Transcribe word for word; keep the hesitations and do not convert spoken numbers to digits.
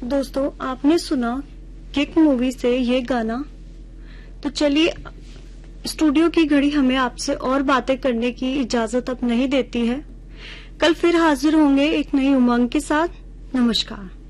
दोस्तों, आपने सुना किक मूवी से ये गाना। तो चलिए, स्टूडियो की घड़ी हमें आपसे और बातें करने की इजाजत अब नहीं देती है। कल फिर हाजिर होंगे एक नई उमंग के साथ। नमस्कार।